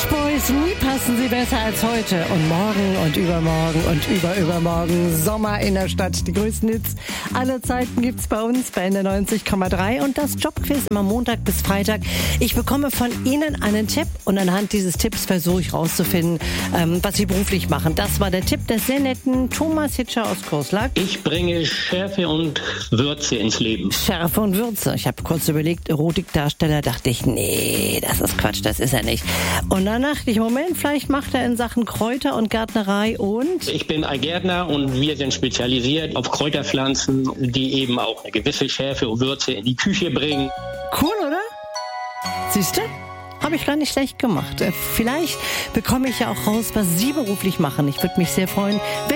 Beach Boys, nie passen sie besser als heute. Und morgen und übermorgen und übermorgen Sommer in der Stadt. Die größten Hits aller Zeiten gibt's bei uns bei Ende 90,3 und das Jobquiz immer Montag bis Freitag. Ich bekomme von Ihnen einen Tipp und anhand dieses Tipps versuche ich rauszufinden, was Sie beruflich machen. Das war der Tipp des sehr netten Thomas Hitscher aus Kurslack. Ich bringe Schärfe und Würze ins Leben. Schärfe und Würze. Ich habe kurz überlegt, Erotikdarsteller, dachte ich, nee, das ist Quatsch, das ist er nicht. Und dann dachte ich, Moment, vielleicht macht er in Sachen Kräuter und Gärtnerei und... Ich bin ein Gärtner und wir sind spezialisiert auf Kräuterpflanzen, die eben auch eine gewisse Schärfe und Würze in die Küche bringen. Cool, oder? Siehst du? Habe ich gar nicht schlecht gemacht. Vielleicht bekomme ich ja auch raus, was Sie beruflich machen. Ich würde mich sehr freuen,